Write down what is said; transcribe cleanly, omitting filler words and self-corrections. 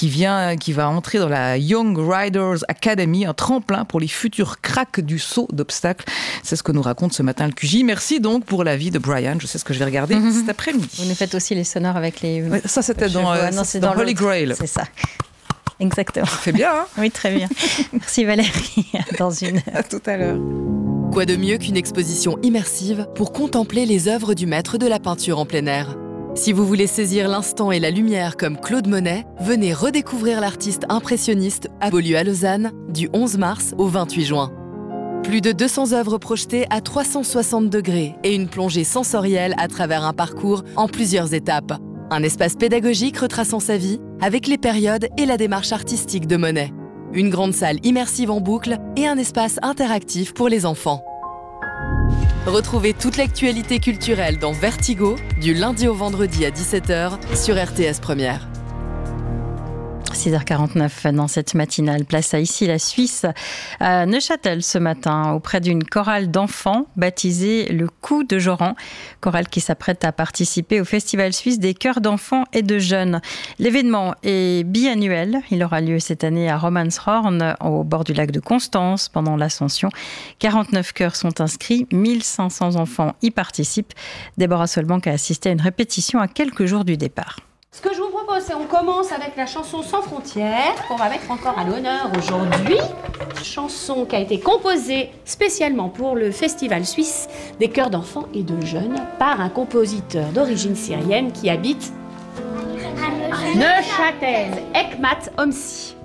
qui va entrer dans la Young Riders Academy, un tremplin pour les futurs cracks du saut d'obstacles. C'est ce que nous raconte ce matin le QJ. Merci donc pour la vie de Brian. Je sais ce que je vais regarder cet après-midi. Vous nous faites aussi les sonores avec les... Ouais, ça, c'était dans Holy Grail. C'est ça. Exactement. C'est bien, hein? Oui, très bien. Merci Valérie. Dans une heure. À tout à l'heure. Quoi de mieux qu'une exposition immersive pour contempler les œuvres du maître de la peinture en plein air? Si vous voulez saisir l'instant et la lumière comme Claude Monet, venez redécouvrir l'artiste impressionniste à Beaulieu à Lausanne du 11 mars au 28 juin. Plus de 200 œuvres projetées à 360 degrés et une plongée sensorielle à travers un parcours en plusieurs étapes. Un espace pédagogique retraçant sa vie avec les périodes et la démarche artistique de Monet. Une grande salle immersive en boucle et un espace interactif pour les enfants. Retrouvez toute l'actualité culturelle dans Vertigo, du lundi au vendredi à 17h sur RTS Première. 6h49 dans cette matinale. Place à ici la Suisse, à Neuchâtel ce matin, auprès d'une chorale d'enfants baptisée Le Coup de Joran. Chorale qui s'apprête à participer au Festival suisse des chœurs d'enfants et de jeunes. L'événement est biannuel. Il aura lieu cette année à Romanshorn, au bord du lac de Constance, pendant l'Ascension. 49 chœurs sont inscrits, 1500 enfants y participent. Déborah Solbank a assisté à une répétition à quelques jours du départ. Ce que je vous propose, c'est qu'on commence avec la chanson Sans frontières, qu'on va mettre encore à l'honneur aujourd'hui. Chanson qui a été composée spécialement pour le Festival suisse des chœurs d'enfants et de jeunes par un compositeur d'origine syrienne qui habite à Neuchâtel, Hekmat Omsi.